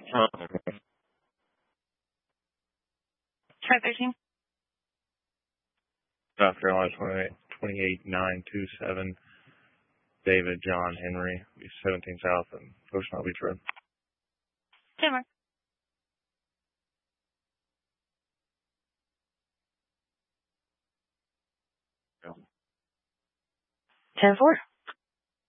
Try 13. South Carolina 28927. David John Henry, 17 South and Ocean Isle Beach Road. 10 more. Yeah. 10-4.